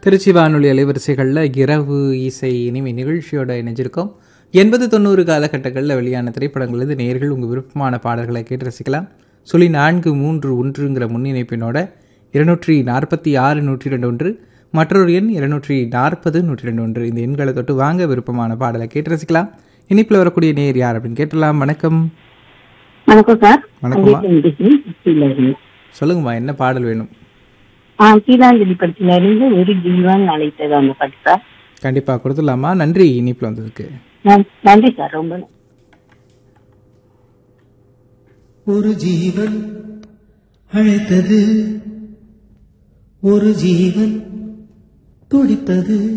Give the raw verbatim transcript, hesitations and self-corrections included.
திருச்சி வானொலி அலைவரிசைகளில் இரவு இசை இனிமை நிகழ்ச்சியோட இணைஞ்சிருக்கோம். எண்பது தொண்ணூறு காலகட்டங்களில் வெளியான திரைப்படங்களது நேர்கள் உங்கள் விருப்பமான பாடல்களை கேட்டு ரசிக்கலாம். சொல்லி நான்கு மூன்று ஒன்றுங்கிற முன்னிணைப்பினோட இருநூற்றி நாற்பத்தி ஆறு நூற்றி ரெண்டு ஒன்று மற்றொரு எண் இருநூற்றி நாற்பது நூற்றி ரெண்டு ஒன்று இந்த எண்களை தொட்டு வாங்க விருப்பமான பாடலை கேட்டு ரசிக்கலாம். இனிப்பில் வரக்கூடிய நேர் யார் அப்படின்னு கேட்டலாம். வணக்கம். வணக்கம் சார். வணக்கம்மா, சொல்லுங்கம்மா, என்ன பாடல் வேணும்? கீழாஞ்சலி படத்துல இருந்து ஒரு ஜீவன் அழைத்தது அந்த பாட்டு சார். கண்டிப்பா கொடுத்துடலாமா? நன்றி இனிப்பில் வந்ததுக்கு. நன்றி சார், ரொம்ப நன்றி. ஒரு ஜீவன் அழைத்தது, ஒரு ஜீவன் துடித்தது.